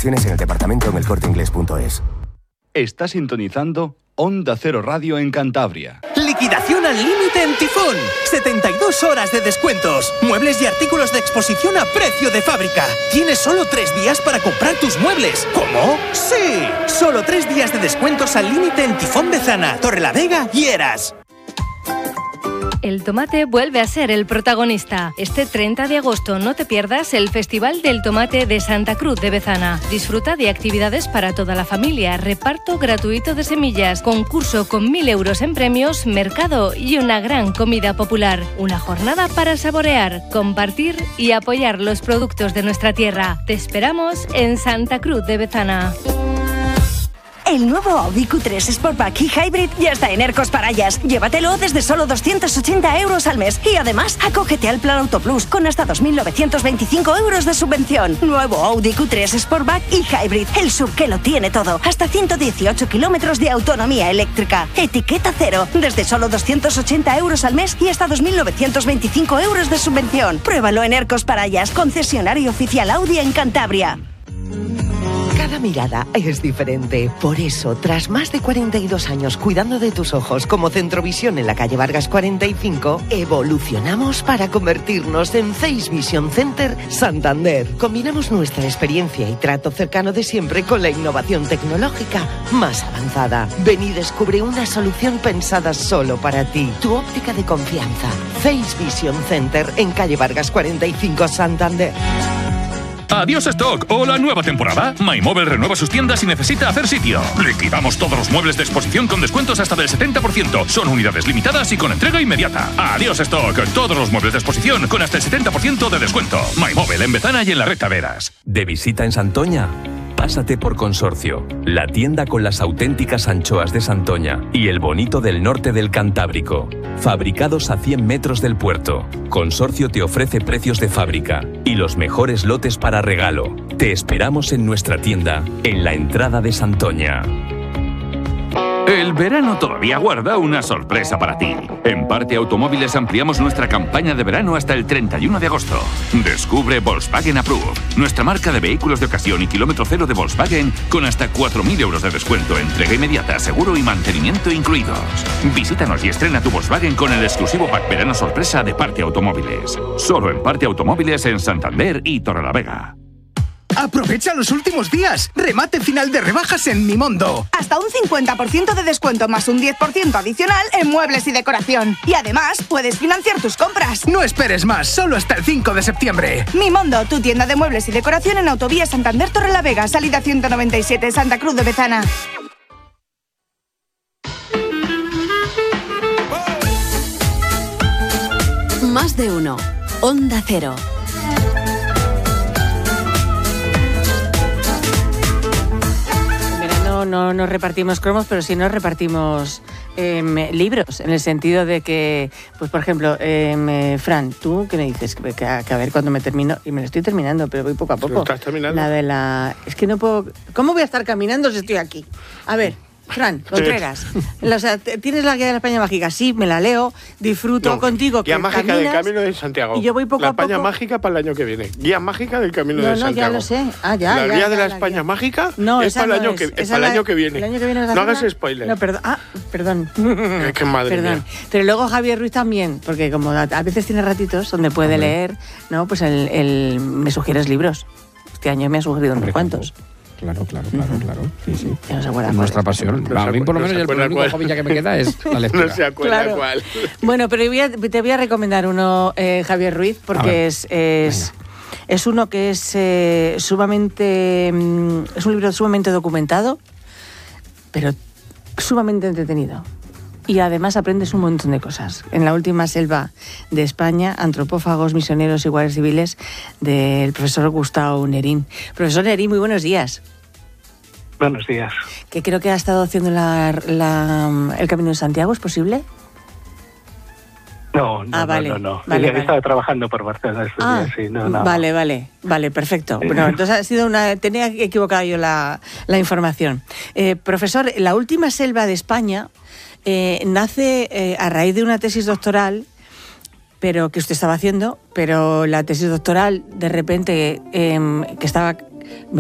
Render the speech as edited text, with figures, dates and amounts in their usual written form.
Condiciones en el departamento en elcorteinglés.es. Está sintonizando Onda Cero Radio en Cantabria. Liquidación al límite en Tifón. 72 horas de descuentos. Muebles y artículos de exposición a precio de fábrica. Tienes solo 3 días para comprar tus muebles. ¿Cómo? ¡Sí! Solo 3 días de descuentos al límite en Tifón Bezana, Torrelavega y Eras. El tomate vuelve a ser el protagonista. Este 30 de agosto no te pierdas el Festival del Tomate de Santa Cruz de Bezana. Disfruta de actividades para toda la familia, reparto gratuito de semillas, concurso con 1.000 euros en premios, mercado y una gran comida popular. Una jornada para saborear, compartir y apoyar los productos de nuestra tierra. Te esperamos en Santa Cruz de Bezana. El nuevo Audi Q3 Sportback y Hybrid ya está en Ercos Parayas. Llévatelo desde solo 280 euros al mes. Y además, acógete al Plan Autoplus con hasta 2.925 euros de subvención. Nuevo Audi Q3 Sportback y Hybrid. El sub que lo tiene todo. Hasta 118 kilómetros de autonomía eléctrica. Etiqueta cero. Desde solo 280 euros al mes y hasta 2.925 euros de subvención. Pruébalo en Ercos Parayas, concesionario oficial Audi en Cantabria. Cada mirada es diferente. Por eso, tras más de 42 años cuidando de tus ojos como Centrovisión en la calle Vargas 45, evolucionamos para convertirnos en Face Vision Center Santander. Combinamos nuestra experiencia y trato cercano de siempre con la innovación tecnológica más avanzada. Ven y descubre una solución pensada solo para ti. Tu óptica de confianza. Face Vision Center en calle Vargas 45 Santander. Adiós stock o la nueva temporada. MyMobile renueva sus tiendas y necesita hacer sitio. Liquidamos todos los muebles de exposición con descuentos hasta del 70%. Son unidades limitadas y con entrega inmediata. Adiós stock. Todos los muebles de exposición con hasta el 70% de descuento. MyMobile en Bezana y en la Recta Veras. ¿De visita en Santoña? Pásate por Consorcio, la tienda con las auténticas anchoas de Santoña y el bonito del norte del Cantábrico. Fabricados a 100 metros del puerto, Consorcio te ofrece precios de fábrica y los mejores lotes para regalo. Te esperamos en nuestra tienda, en la entrada de Santoña. El verano todavía guarda una sorpresa para ti. En Parte Automóviles ampliamos nuestra campaña de verano hasta el 31 de agosto. Descubre Volkswagen Approved, nuestra marca de vehículos de ocasión y kilómetro cero de Volkswagen con hasta 4.000 euros de descuento, entrega inmediata, seguro y mantenimiento incluidos. Visítanos y estrena tu Volkswagen con el exclusivo pack verano sorpresa de Parte Automóviles. Solo en Parte Automóviles en Santander y Torrelavega. ¡Aprovecha los últimos días! ¡Remate final de rebajas en Mimondo! Hasta un 50% de descuento más un 10% adicional en muebles y decoración. Y además, puedes financiar tus compras. No esperes más, solo hasta el 5 de septiembre. Mimondo, tu tienda de muebles y decoración en Autovía Santander Torrelavega, salida 197, Santa Cruz de Bezana. Más de uno. Onda Cero. No nos repartimos cromos, pero sí nos repartimos libros, en el sentido de que, pues por ejemplo, Fran, ¿tú qué me dices? Que a ver cuándo me termino, y me lo estoy terminando, pero voy poco a poco. ¿Lo estás terminando? Es que no puedo... ¿Cómo voy a estar caminando si estoy aquí? A ver... Fran, Contreras, o sea, ¿tienes la guía de la España Mágica? Sí, me la leo, disfruto contigo. Guía mágica del Camino de Santiago. Y yo voy poco a poco. La España Mágica para el año que viene. Guía mágica del Camino de Santiago. No, ya lo sé. La guía de la España Mágica es para el año que viene. El año que viene no hagas spoiler. No, perdón. Qué madre mía. Pero luego Javier Ruiz también, porque como a veces tiene ratitos donde puede leer, ¿no? Pues me sugieres libros. Este año me ha sugerido unos cuantos. Claro. Sí. Ya no se acuerda. Nuestra pasión. A mí, por lo menos, el único hobby ya que me queda es la lectura. No se acuerda cuál. Bueno, pero te voy a recomendar uno, Javier Ruiz, porque es uno que es sumamente... Es un libro sumamente documentado, pero sumamente entretenido. Y además aprendes un montón de cosas. En la última selva de España, antropófagos, misioneros y guardias civiles, del profesor Gustavo Nerín. Profesor Nerín, muy buenos días. Buenos días. Que creo que ha estado haciendo el Camino de Santiago, ¿es posible? No. Vale. He estado trabajando por Barcelona estos días, sí. No. Vale, perfecto. Bueno, entonces ha sido tenía equivocado yo la información. Profesor, la última selva de España nace a raíz de una tesis doctoral, pero que usted estaba haciendo, pero la tesis doctoral de repente que estaba